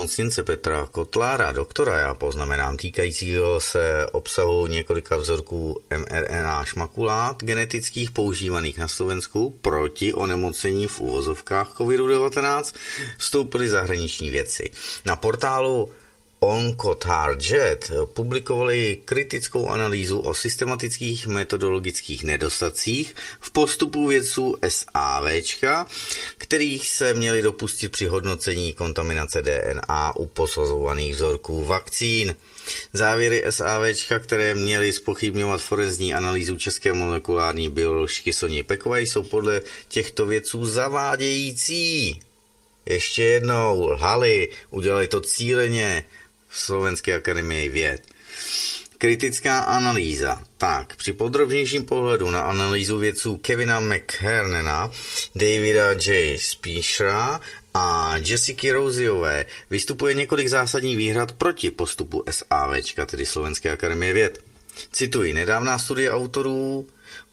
Nemocnice Petra Kotlára, doktora, já poznamenám, týkajícího se obsahu několika vzorků mRNA šmakulát genetických používaných na Slovensku proti onemocnění v uvozovkách COVID-19, vstoupili zahraniční vědci. Na portálu Oncotarget publikovali kritickou analýzu o systematických metodologických nedostatcích v postupu vědců SAVčka, kterých se měli dopustit při hodnocení kontaminace DNA u posazovaných vzorků vakcín. Závěry SAVčka, které měly zpochybňovat forenzní analýzu české molekulární bioložky Soni Pekové, jsou podle těchto vědců zavádějící. Ještě jednou lhali, udělali to cíleně v Slovenské akademii věd. Kritická analýza. Tak, při podrobnějším pohledu na analýzu vědců Kevina McKernana, Davida J. Spieshera a Jessica Roseové vystupuje několik zásadních výhrad proti postupu SAVčka, tedy Slovenské akademie věd. Cituji, nedávná studie autorů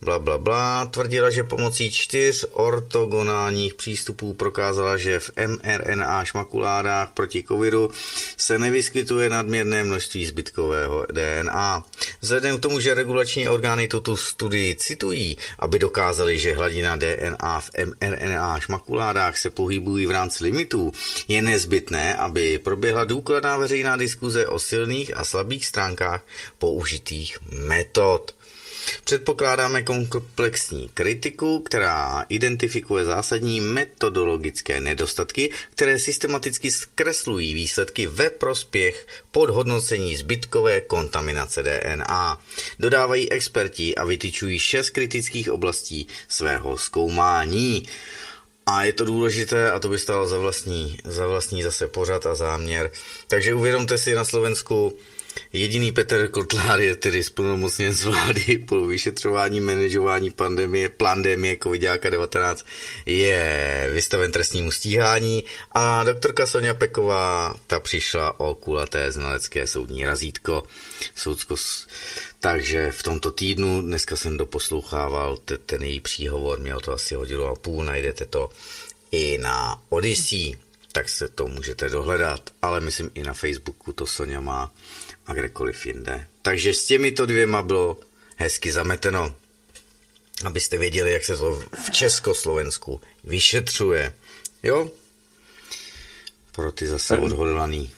tvrdila, že pomocí 4 ortogonálních přístupů prokázala, že v mRNA šmakuládách proti covidu se nevyskytuje nadměrné množství zbytkového DNA. Vzhledem k tomu, že regulační orgány tuto studii citují, aby dokázali, že hladina DNA v mRNA šmakuládách se pohybují v rámci limitů, je nezbytné, aby proběhla důkladná veřejná diskuze o silných a slabých stránkách použitých metod. Předpokládáme komplexní kritiku, která identifikuje zásadní metodologické nedostatky, které systematicky zkreslují výsledky ve prospěch podhodnocení zbytkové kontaminace DNA. Dodávají experti a vytyčují 6 kritických oblastí svého zkoumání. A je to důležité a to by stalo za vlastní zase pořad a záměr. Takže uvědomte si, na Slovensku jediný Petr Kotlár je tedy splnomocněnec vlády po vyšetřování, manažování pandemie COVID-19 je vystaven trestnímu stíhání a doktorka Sonia Peková, ta přišla o kulaté znalecké soudní razítko. Takže v tomto týdnu, dneska jsem doposlouchával ten její příhovor, mělo to asi 1,5 hodiny, najdete to i na Odyssey, tak se to můžete dohledat, ale myslím i na Facebooku to Sonia má a kdekoliv jinde. Takže s těmito 2 bylo hezky zameteno, abyste věděli, jak se to v Československu vyšetřuje. Jo? Pro ty zase odhodlaný.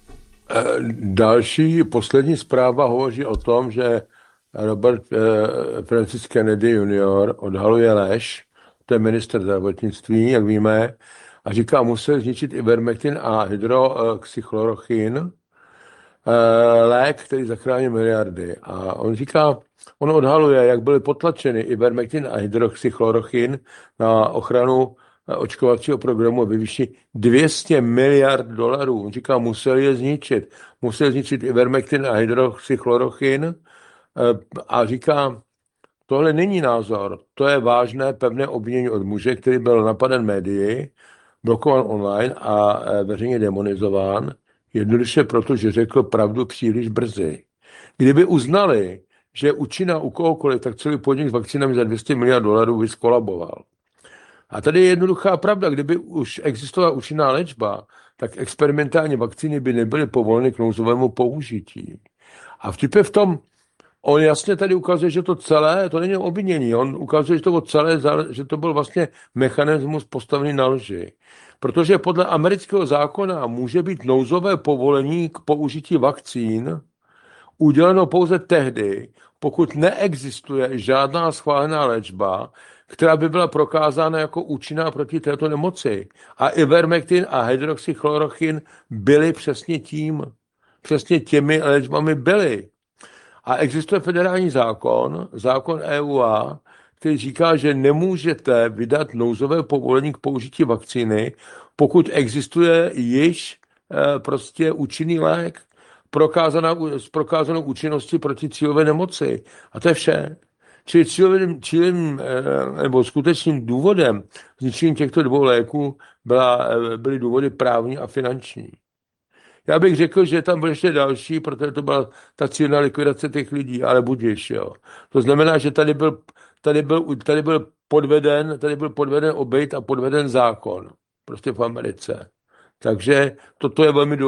Další, poslední zpráva hovoří o tom, že Robert Francis Kennedy junior odhaluje lež, to je ministr zdravotnictví, jak víme, a říká, musel zničit ivermectin a hydroxychlorochin, lék, který zachránil miliardy. A on říká, on odhaluje, jak byly potlačeny ivermectin a hydroxychlorochin na ochranu očkovacího programu ve výši $200 miliard. On říká, musel je zničit. Musel zničit ivermectin a hydroxychlorochin a říká, tohle není názor, to je vážné pevné obvinění od muže, který byl napaden médii, blokovan online a veřejně demonizován, jednoduše proto, že řekl pravdu příliš brzy. Kdyby uznali, že je účinná u kohokoliv, tak celý podnik s vakcínami za $200 miliard by skolaboval. A tady je jednoduchá pravda, kdyby už existovala účinná léčba, tak experimentální vakcíny by nebyly povoleny k nouzovému použití. A vtip je v tom, on jasně tady ukazuje, že to celé, to není obvinění, on ukazuje, že to celé, že to byl vlastně mechanismus postavený na lži. Protože podle amerického zákona může být nouzové povolení k použití vakcín uděleno pouze tehdy, pokud neexistuje žádná schválená léčba, která by byla prokázána jako účinná proti této nemoci. A ivermectin a hydroxychlorochin byly přesně těmi léčbami byly. A existuje federální zákon EUA, který říká, že nemůžete vydat nouzové povolení k použití vakcíny, pokud existuje již prostě účinný lék s prokázanou účinností proti cílové nemoci. A to je vše. Čili cílem nebo skutečným důvodem zničení těchto 2 léků byly důvody právní a finanční. Já bych řekl, že tam byl ještě další, protože to byla ta cílená likvidace těch lidí, ale budiž, jo. To znamená, že tady byl podveden obejt a podveden zákon. Prostě v Americe. Takže toto je velmi důležité.